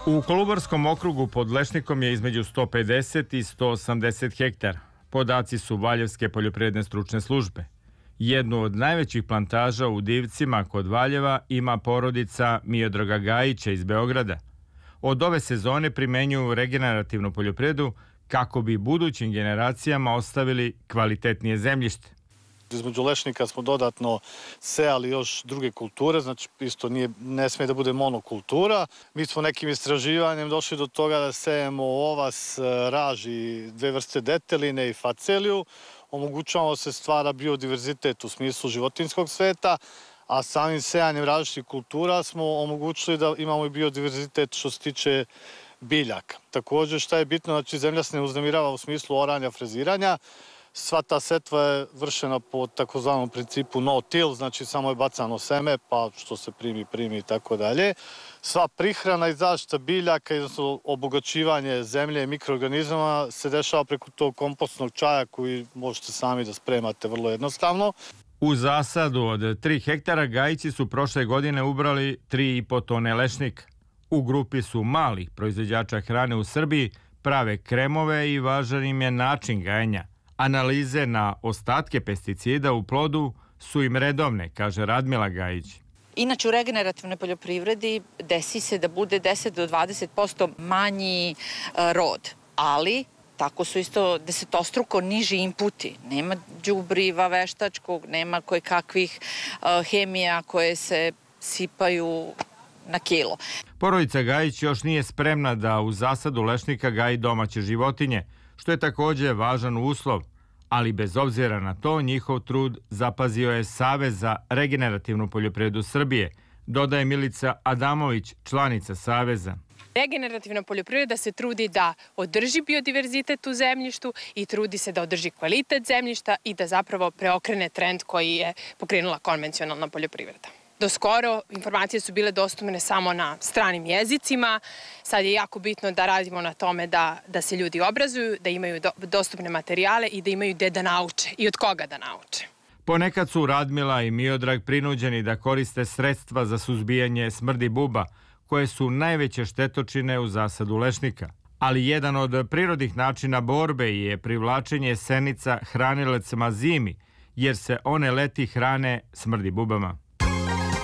U Kolubarskom okrugu pod Lešnikom je između 150 i 180 hektara. Podaci su Valjevske poljoprivredne stručne službe. Jednu od najvećih plantaža u Divcima kod Valjeva ima porodica Miodraga Gajića iz Beograda. Od ove sezone primenjuju regenerativnu poljoprivredu kako bi budućim generacijama ostavili kvalitetnije zemljište. Između Lešnika smo dodatno sejali još druge kulture, znači isto ne sme da bude monokultura. Mi smo nekim istraživanjem došli do toga da sejemo ovas, raž i dve vrste deteline i faceliju. Omogućavamo se stvara biodiverzitet u smislu životinjskog sveta, a samim sejanjem različitih kultura smo omogućili da imamo i biodiverzitet što se tiče biljaka. Također šta je bitno, znači zemlja se ne uznemirava u smislu oranja, freziranja. Sva ta setva je vršena po takozvanom principu no-till, znači samo je bacano seme, pa što se primi i tako dalje. Sva prihrana i zaštita biljaka, jednostavno obogaćivanje zemlje i mikroorganizama se dešava preko tog kompostnog čaja koji možete sami da spremate vrlo jednostavno. U zasadu od 3 hektara Gajići su prošle godine ubrali 3,5 tone lešnika. U grupi su malih proizvođača hrane u Srbiji, prave kremove i važan im je način gajenja. Analize na ostatke pesticida u plodu su im redovne, kaže Radmila Gajić. Inače u regenerativnoj poljoprivredi desi se da bude 10 do 20% manji rod, ali tako su isto desetostruko niži inputi. Nema đubriva veštačkog, nema kojekakvih hemija koje se sipaju na kilo. Porodica Gajić još nije spremna da u zasadu lešnika gaji domaće životinje, što je također važan uslov, ali bez obzira na to njihov trud zapazio je Savez za regenerativnu poljoprivredu Srbije, dodaje Milica Adamović, članica Saveza. Regenerativna poljoprivreda se trudi da održi biodiverzitet u zemljištu i trudi se da održi kvalitet zemljišta i da zapravo preokrene trend koji je pokrenula konvencionalna poljoprivreda. Do skoro informacije su bile dostupne samo na stranim jezicima. Sad je jako bitno da radimo na tome da se ljudi obrazuju, da imaju dostupne materijale i da imaju gde da nauče i od koga da nauče. Ponekad su Radmila i Miodrag prinuđeni da koriste sredstva za suzbijanje smrdi buba, koje su najveće štetočine u zasadu lešnika. Ali jedan od prirodnih načina borbe je privlačenje senica hranilecima zimi, jer se one leti hrane smrdi bubama.